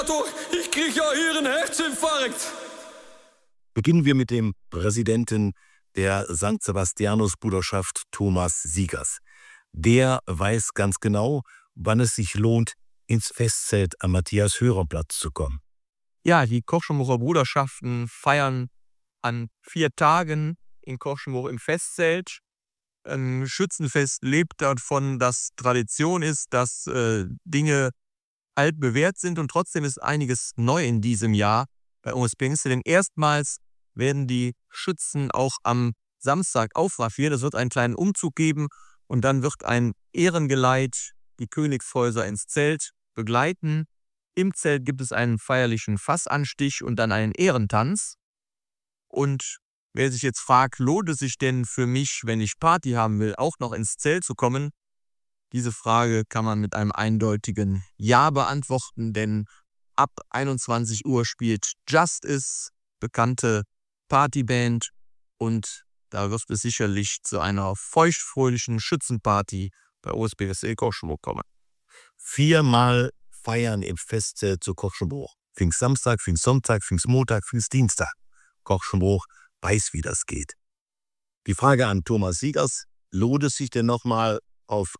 Doch, ich krieg ja hier einen Herzinfarkt. Beginnen wir mit dem Präsidenten der St. Sebastianus-Bruderschaft, Thomas Siegers. Der weiß ganz genau, wann es sich lohnt, ins Festzelt am Matthias-Hörer-Platz zu kommen. Ja, die Kochschenbrucher Bruderschaften feiern an 4 Tagen in Kochschenbruch im Festzelt. Ein Schützenfest lebt davon, dass Tradition ist, dass Dinge altbewährt sind, und trotzdem ist einiges neu in diesem Jahr bei uns Pfingste, denn erstmals werden die Schützen auch am Samstag aufraffiert. Es wird einen kleinen Umzug geben und dann wird ein Ehrengeleit die Königshäuser ins Zelt begleiten. Im Zelt gibt es einen feierlichen Fassanstich und dann einen Ehrentanz. Und wer sich jetzt fragt, lohnt es sich denn für mich, wenn ich Party haben will, auch noch ins Zelt zu kommen? Diese Frage kann man mit einem eindeutigen Ja beantworten, denn ab 21 Uhr spielt Justice, bekannte Partyband, und da wird es sicherlich zu einer feuchtfröhlichen Schützenparty bei OSBSE Kochschenbruch kommen. 4-mal feiern im Festzelt zu Kochschenbruch. Pfingstsamstag, Pfingstsonntag, Pfingstmontag, Pfingstdienstag. Kochschenbruch weiß, wie das geht. Die Frage an Thomas Siegers: Lohnt es sich denn nochmal auf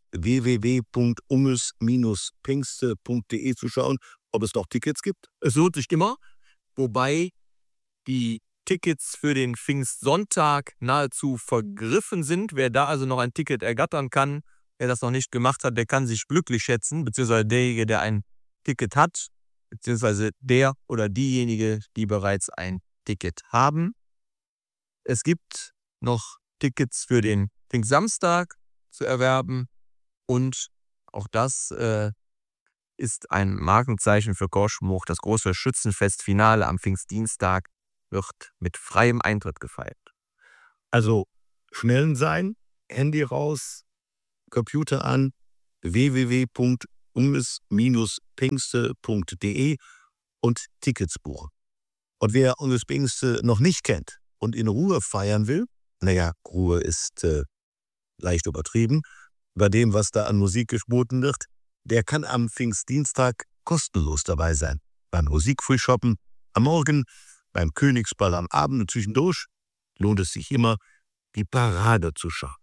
www.unges-pingste.de zu schauen, ob es noch Tickets gibt? Es lohnt sich immer, wobei die Tickets für den Pfingstsonntag nahezu vergriffen sind. Wer da also noch ein Ticket ergattern kann, wer das noch nicht gemacht hat, der kann sich glücklich schätzen, beziehungsweise derjenige, der ein Ticket hat, beziehungsweise der oder diejenige, die bereits ein Ticket haben. Es gibt noch Tickets für den Pfingstsamstag zu erwerben, und auch das ist ein Markenzeichen für Kochschenbruch. Das große Schützenfestfinale am Pfingstdienstag wird mit freiem Eintritt gefeiert. Also schnell sein, Handy raus, Computer an, www.unges-pingste.de und Tickets buchen. Und wer Unges Pingste noch nicht kennt und in Ruhe feiern will, naja, Ruhe ist leicht übertrieben, bei dem, was da an Musik geboten wird, der kann am Pfingstdienstag kostenlos dabei sein. Beim Musikfrühshoppen am Morgen, beim Königsball am Abend und zwischendurch lohnt es sich immer, die Parade zu schauen.